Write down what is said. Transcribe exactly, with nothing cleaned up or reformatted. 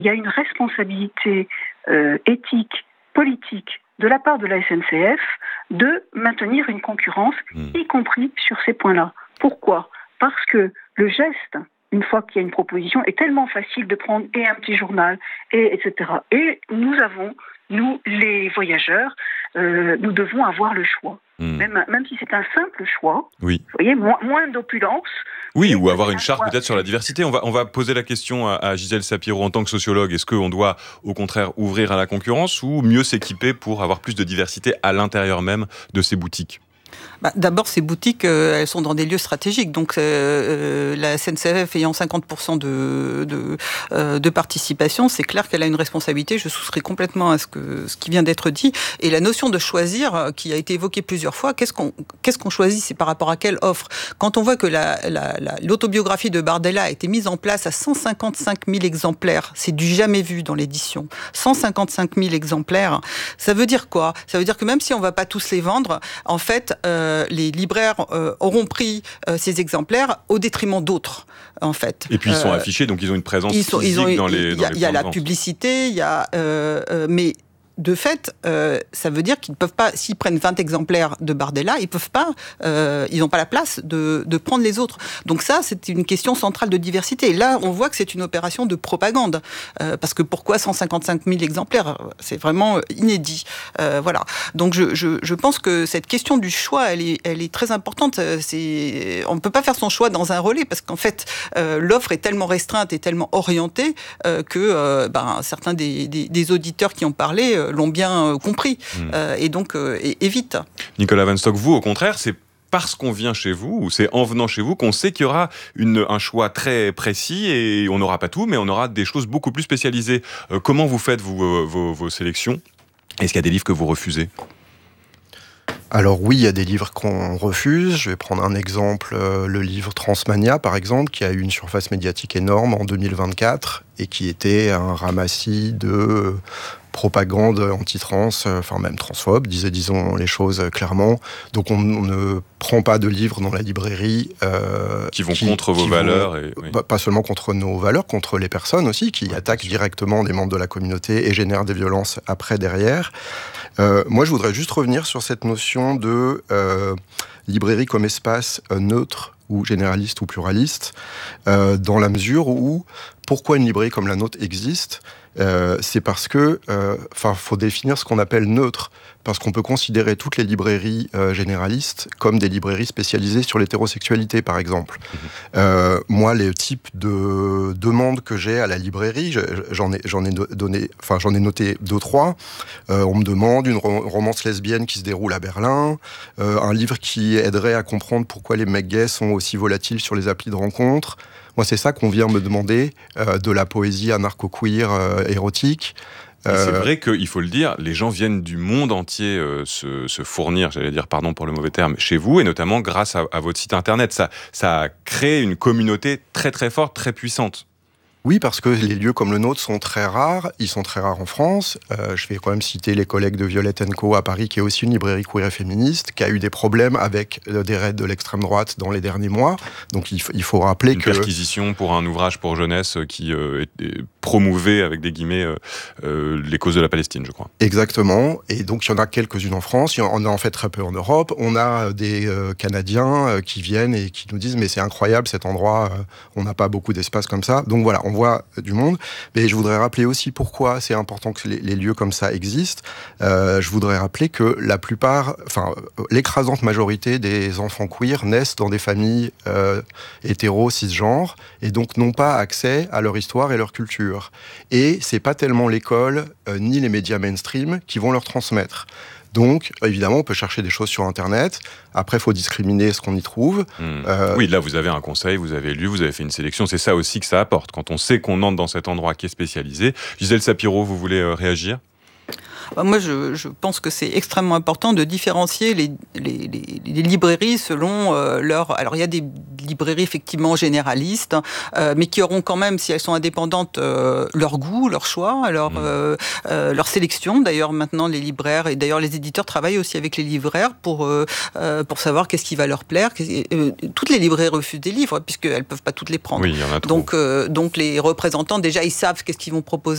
Il y a une responsabilité euh, éthique, politique de la part de la S N C F de maintenir une concurrence, mmh. y compris sur ces points-là. Pourquoi ? Parce que le geste, une fois qu'il y a une proposition, est tellement facile de prendre et un petit journal, et etc. Et nous avons, nous, les voyageurs, euh, nous devons avoir le choix. Mmh. Même, même si c'est un simple choix, oui. vous voyez, moins, moins d'opulence. Oui, ou avoir une charte peut-être sur la diversité. On va, on va poser la question à, à Gisèle Sapiro en tant que sociologue. Est-ce qu'on doit au contraire ouvrir à la concurrence ou mieux s'équiper pour avoir plus de diversité à l'intérieur même de ces boutiques ? Bah, d'abord, ces boutiques, euh, elles sont dans des lieux stratégiques. Donc, euh, la S N C F ayant cinquante pour cent de, de, euh, de participation, c'est clair qu'elle a une responsabilité. Je souscris complètement à ce, que, ce qui vient d'être dit. Et la notion de choisir, qui a été évoquée plusieurs fois, qu'est-ce qu'on, qu'est-ce qu'on choisit ? C'est par rapport à quelle offre ? Quand on voit que la, la, la, l'autobiographie de Bardella a été mise en place à cent cinquante-cinq mille exemplaires, c'est du jamais vu dans l'édition. cent cinquante-cinq mille exemplaires, ça veut dire quoi ? Ça veut dire que même si on ne va pas tous les vendre, en fait, euh, les libraires euh, auront pris euh, ces exemplaires au détriment d'autres, en fait. Et puis ils sont euh, affichés, donc ils ont une présence ils sont, physique ils ont, dans les Il y a, dans les y a la vente. publicité, il y a, euh, euh, mais de fait, euh, ça veut dire qu'ils ne peuvent pas, s'ils prennent vingt exemplaires de Bardella, ils peuvent pas, euh, ils n'ont pas la place de, de prendre les autres. Donc ça, c'est une question centrale de diversité. Et là, on voit que c'est une opération de propagande. Euh, parce que pourquoi cent cinquante-cinq mille exemplaires ? C'est vraiment inédit. Euh, voilà. Donc je, je, je pense que cette question du choix, elle est, elle est très importante. C'est, on ne peut pas faire son choix dans un relais, parce qu'en fait, euh, l'offre est tellement restreinte et tellement orientée euh, que euh, ben, certains des, des, des auditeurs qui ont parlé euh, l'ont bien compris, mmh. euh, et donc euh, évite. Nicolas Van Stock, vous, au contraire, c'est parce qu'on vient chez vous, ou c'est en venant chez vous, qu'on sait qu'il y aura une, un choix très précis, et on n'aura pas tout, mais on aura des choses beaucoup plus spécialisées. Euh, comment vous faites, vous, euh, vos, vos sélections ? Est-ce qu'il y a des livres que vous refusez ? Alors oui, il y a des livres qu'on refuse. Je vais prendre un exemple, euh, le livre Transmania, par exemple, qui a eu une surface médiatique énorme en deux mille vingt-quatre, et qui était un ramassis de euh, propagande anti-trans, euh, enfin même transphobe, disons, disons les choses clairement. Donc on, on ne prend pas de livres dans la librairie euh, qui vont qui, contre vos valeurs. Vont, et, oui. bah, pas seulement contre nos valeurs, contre les personnes aussi, qui ouais, attaquent directement des membres de la communauté et génèrent des violences après, derrière. Euh, moi, je voudrais juste revenir sur cette notion de euh, librairie comme espace euh, neutre ou généraliste ou pluraliste, euh, dans la mesure où, pourquoi une librairie comme la nôtre existe ? Euh, c'est parce que, enfin, euh, faut définir ce qu'on appelle neutre, parce qu'on peut considérer toutes les librairies euh, généralistes comme des librairies spécialisées sur l'hétérosexualité, par exemple. Mmh. Euh, moi, les types de demandes que j'ai à la librairie, j'en ai, j'en ai donné, enfin, j'en ai noté deux, trois. Euh, on me demande une ro- romance lesbienne qui se déroule à Berlin, euh, un livre qui aiderait à comprendre pourquoi les mecs gays sont aussi volatiles sur les applis de rencontres. Moi, c'est ça qu'on vient me demander, euh, de la poésie anarcho-queer euh, érotique. Et c'est vrai qu'il faut le dire, les gens viennent du monde entier euh, se, se fournir, j'allais dire, pardon pour le mauvais terme, chez vous, et notamment grâce à, à votre site internet. Ça, ça a créé une communauté très très forte, très puissante. Oui, parce que les lieux comme le nôtre sont très rares. Ils sont très rares en France. Euh, je vais quand même citer les collègues de Violette and Co à Paris, qui est aussi une librairie queer et féministe, qui a eu des problèmes avec euh, des raids de l'extrême droite dans les derniers mois. Donc il, f- il faut rappeler une que... Une perquisition pour un ouvrage pour jeunesse qui euh, est, est promouvait, avec des guillemets, euh, euh, les causes de la Palestine, je crois. Exactement. Et donc il y en a quelques-unes en France. Il y en a en fait très peu en Europe. On a des euh, Canadiens euh, qui viennent et qui nous disent « mais c'est incroyable cet endroit, euh, on n'a pas beaucoup d'espace comme ça ». Donc voilà, on voit du monde, mais je voudrais rappeler aussi pourquoi c'est important que les, les lieux comme ça existent. Euh, je voudrais rappeler que la plupart, enfin, l'écrasante majorité des enfants queer naissent dans des familles euh, hétéro, cisgenres, et donc n'ont pas accès à leur histoire et leur culture. Et c'est pas tellement l'école, euh, ni les médias mainstream qui vont leur transmettre. Donc, évidemment, on peut chercher des choses sur Internet. Après, il faut discriminer ce qu'on y trouve. Mmh. Euh... Oui, là, vous avez un conseil, vous avez lu, vous avez fait une sélection. C'est ça aussi que ça apporte. Quand on sait qu'on entre dans cet endroit qui est spécialisé. Gisèle Sapiro, vous voulez euh, réagir ? Moi, je, je pense que c'est extrêmement important de différencier les, les, les, les librairies selon euh, leur... Alors, il y a des librairies effectivement généralistes, euh, mais qui auront quand même, si elles sont indépendantes, euh, leur goût, leur choix, leur, mmh. euh, euh, leur sélection. D'ailleurs, maintenant, les libraires, et d'ailleurs les éditeurs travaillent aussi avec les libraires pour, euh, euh, pour savoir qu'est-ce qui va leur plaire. Euh, toutes les librairies refusent des livres, puisqu'elles ne peuvent pas toutes les prendre. Oui, il y en a trop. Donc, euh, donc, les représentants, déjà, ils savent qu'est-ce qu'ils vont proposer